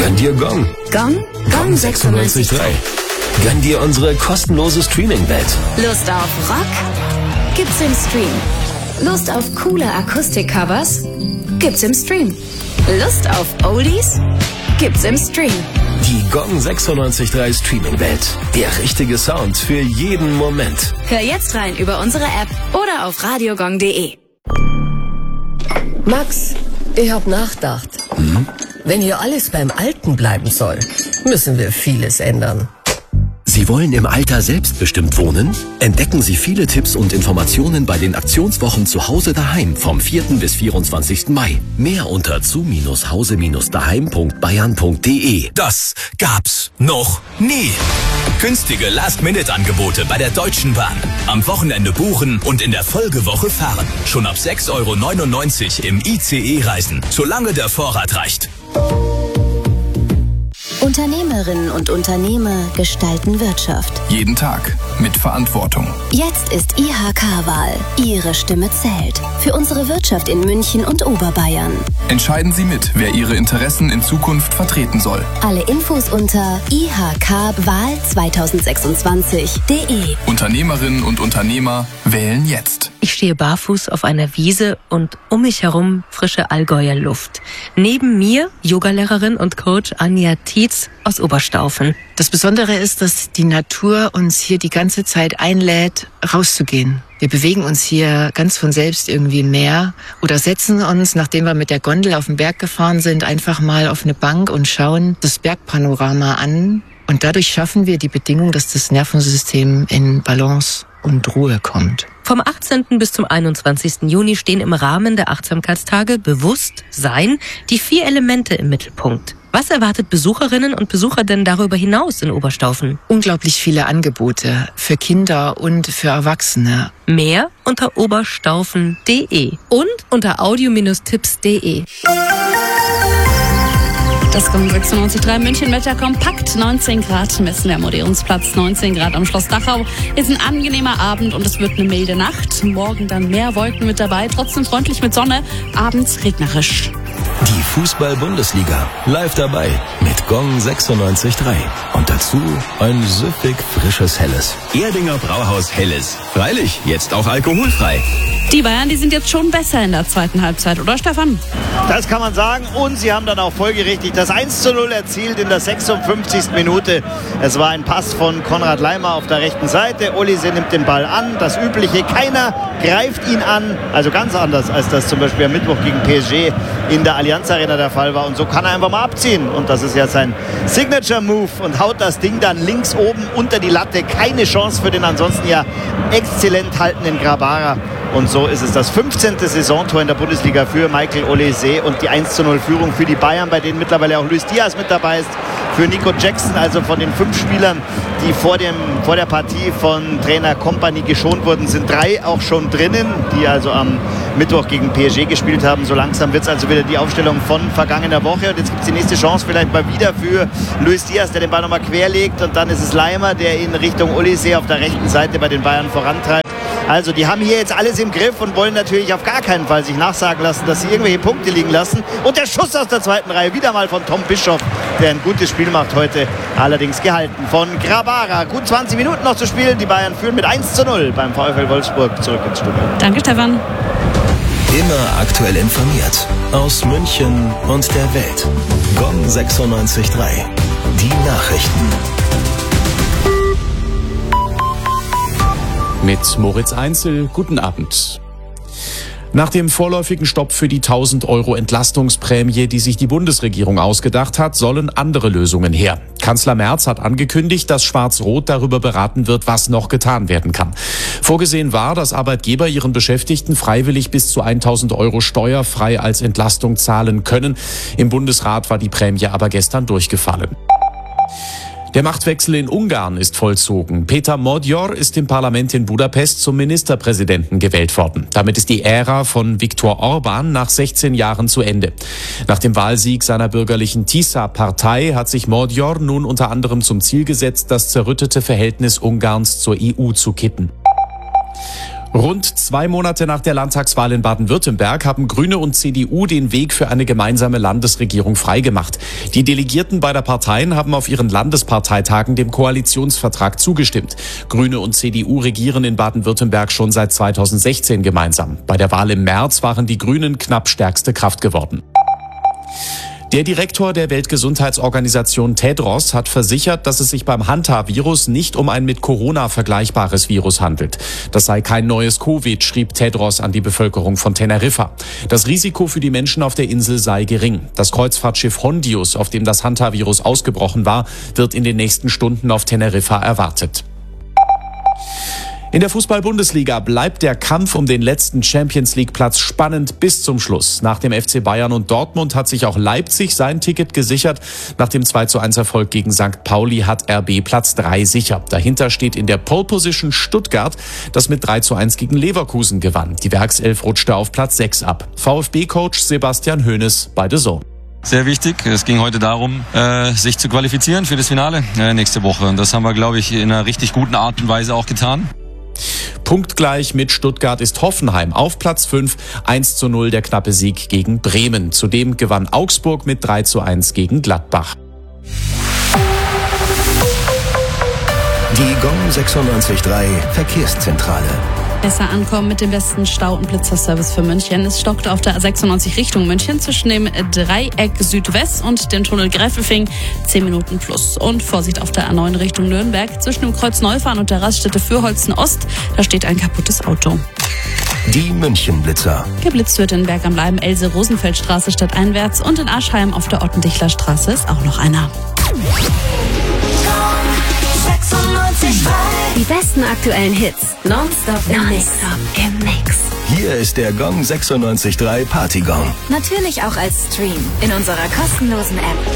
Gönn dir Gong. Gong? Gong 96.3. Gönn dir unsere kostenlose Streaming-Welt. Lust auf Rock? Gibt's im Stream. Lust auf coole Akustik-Covers? Gibt's im Stream. Lust auf Oldies? Gibt's im Stream. Die Gong 96.3 Streaming-Welt. Der richtige Sound für jeden Moment. Hör jetzt rein über unsere App oder auf radiogong.de. Max, ich hab nachgedacht. Wenn hier alles beim Alten bleiben soll, müssen wir vieles ändern. Sie wollen im Alter selbstbestimmt wohnen? Entdecken Sie viele Tipps und Informationen bei den Aktionswochen zu Hause daheim vom 4. bis 24. Mai. Mehr unter zu-hause-daheim.bayern.de. Das gab's noch nie. Günstige Last-Minute-Angebote bei der Deutschen Bahn. Am Wochenende buchen und in der Folgewoche fahren. Schon ab 6,99 € im ICE reisen, solange der Vorrat reicht. Unternehmerinnen und Unternehmer gestalten Wirtschaft. Jeden Tag mit Verantwortung. Jetzt ist IHK-Wahl. Ihre Stimme zählt. Für unsere Wirtschaft in München und Oberbayern. Entscheiden Sie mit, wer Ihre Interessen in Zukunft vertreten soll. Alle Infos unter ihkwahl2026.de. Unternehmerinnen und Unternehmer wählen jetzt. Ich stehe barfuß auf einer Wiese und um mich herum frische Allgäuer Luft. Neben mir Yogalehrerin und Coach Anja Tietz aus Oberstaufen. Das Besondere ist, dass die Natur uns hier die ganze Zeit einlädt, rauszugehen. Wir bewegen uns hier ganz von selbst irgendwie mehr oder setzen uns, nachdem wir mit der Gondel auf den Berg gefahren sind, einfach mal auf eine Bank und schauen das Bergpanorama an. Und dadurch schaffen wir die Bedingung, dass das Nervensystem in Balance und Ruhe kommt. Vom 18. bis zum 21. Juni stehen im Rahmen der Achtsamkeitstage Bewusstsein die 4 Elemente im Mittelpunkt. Was erwartet Besucherinnen und Besucher denn darüber hinaus in Oberstaufen? Unglaublich viele Angebote für Kinder und für Erwachsene. Mehr unter oberstaufen.de und unter audio-tipps.de. Das kommt 96.3 München Wetter kompakt, 19 Grad, messen wir am Odeonsplatz, 19 Grad am Schloss Dachau. Ist ein angenehmer Abend und es wird eine milde Nacht. Morgen dann mehr Wolken mit dabei, trotzdem freundlich mit Sonne, abends regnerisch. Die Fußball-Bundesliga. Live dabei mit Gong 96.3. Und dazu ein süffig frisches Helles. Erdinger Brauhaus Helles. Freilich, jetzt auch alkoholfrei. Die Bayern, die sind jetzt schon besser in der zweiten Halbzeit, oder Stefan? Das kann man sagen und sie haben dann auch folgerichtig das 1:0 erzielt in der 56. Minute. Es war ein Pass von Konrad Laimer auf der rechten Seite. Olise nimmt den Ball an, das Übliche, keiner greift ihn an. Also ganz anders, als das zum Beispiel am Mittwoch gegen PSG in der Allianz Arena der Fall war. Und so kann er einfach mal abziehen. Und das ist ja sein Signature-Move und haut das Ding dann links oben unter die Latte. Keine Chance für den ansonsten ja exzellent haltenden Grabara. Und so ist es das 15. Saisontor in der Bundesliga für Michael Olise und die 1:0 Führung für die Bayern, bei denen mittlerweile auch Luis Diaz mit dabei ist. Für Nico Jackson, also von den 5 Spielern, die vor der Partie von Trainer Kompany geschont wurden, sind 3 auch schon drinnen, die also am Mittwoch gegen PSG gespielt haben. So langsam wird es also wieder die Aufstellung von vergangener Woche. Und jetzt gibt es die nächste Chance vielleicht mal wieder für Luis Diaz, der den Ball nochmal querlegt. Und dann ist es Laimer, der in Richtung Olise auf der rechten Seite bei den Bayern vorantreibt. Also die haben hier jetzt alles im Griff und wollen natürlich auf gar keinen Fall sich nachsagen lassen, dass sie irgendwelche Punkte liegen lassen. Und der Schuss aus der zweiten Reihe, wieder mal von Tom Bischoff, der ein gutes Spiel macht heute, allerdings gehalten von Grabara. Gut 20 Minuten noch zu spielen. Die Bayern führen mit 1:0 beim VfL Wolfsburg zurück ins Studio. Danke, Stefan. Immer aktuell informiert. Aus München und der Welt. Gong 96.3. Die Nachrichten. Mit Moritz Einzel, guten Abend. Nach dem vorläufigen Stopp für die 1.000 € Entlastungsprämie, die sich die Bundesregierung ausgedacht hat, sollen andere Lösungen her. Kanzler Merz hat angekündigt, dass Schwarz-Rot darüber beraten wird, was noch getan werden kann. Vorgesehen war, dass Arbeitgeber ihren Beschäftigten freiwillig bis zu 1.000 € steuerfrei als Entlastung zahlen können. Im Bundesrat war die Prämie aber gestern durchgefallen. Der Machtwechsel in Ungarn ist vollzogen. Péter Modor ist im Parlament in Budapest zum Ministerpräsidenten gewählt worden. Damit ist die Ära von Viktor Orbán nach 16 Jahren zu Ende. Nach dem Wahlsieg seiner bürgerlichen TISA-Partei hat sich Modor nun unter anderem zum Ziel gesetzt, das zerrüttete Verhältnis Ungarns zur EU zu kippen. Rund 2 Monate nach der Landtagswahl in Baden-Württemberg haben Grüne und CDU den Weg für eine gemeinsame Landesregierung freigemacht. Die Delegierten beider Parteien haben auf ihren Landesparteitagen dem Koalitionsvertrag zugestimmt. Grüne und CDU regieren in Baden-Württemberg schon seit 2016 gemeinsam. Bei der Wahl im März waren die Grünen knapp stärkste Kraft geworden. Der Direktor der Weltgesundheitsorganisation Tedros hat versichert, dass es sich beim Hanta-Virus nicht um ein mit Corona vergleichbares Virus handelt. Das sei kein neues Covid, schrieb Tedros an die Bevölkerung von Teneriffa. Das Risiko für die Menschen auf der Insel sei gering. Das Kreuzfahrtschiff Hondius, auf dem das Hanta-Virus ausgebrochen war, wird in den nächsten Stunden auf Teneriffa erwartet. In der Fußball-Bundesliga bleibt der Kampf um den letzten Champions-League-Platz spannend bis zum Schluss. Nach dem FC Bayern und Dortmund hat sich auch Leipzig sein Ticket gesichert. Nach dem 2:1-Erfolg gegen St. Pauli hat RB Platz 3 sicher. Dahinter steht in der Pole-Position Stuttgart, das mit 3:1 gegen Leverkusen gewann. Die Werkself rutschte auf Platz 6 ab. VfB-Coach Sebastian Hoeneß bei The Zone. Sehr wichtig. Es ging heute darum, sich zu qualifizieren für das Finale nächste Woche. Und das haben wir, glaube ich, in einer richtig guten Art und Weise auch getan. Punktgleich mit Stuttgart ist Hoffenheim auf Platz 5, 1:0 der knappe Sieg gegen Bremen. Zudem gewann Augsburg mit 3:1 gegen Gladbach. Die Gong 96.3 Verkehrszentrale. Besser ankommen mit dem besten Stau- und Blitzerservice für München. Es stockt auf der A96 Richtung München zwischen dem Dreieck Südwest und dem Tunnel Gräfelfing 10 Minuten plus. Und Vorsicht auf der A9 Richtung Nürnberg zwischen dem Kreuz Neufahren und der Raststätte Fürholzen Ost. Da steht ein kaputtes Auto. Die München-Blitzer. Geblitzt wird in Berg am Leim, Else-Rosenfeld-Straße stadteinwärts und in Aschheim auf der Ottendichler-Straße ist auch noch einer. Die besten aktuellen Hits. Nonstop im Mix. Hier ist der Gong 96.3 Partygong. Natürlich auch als Stream in unserer kostenlosen App.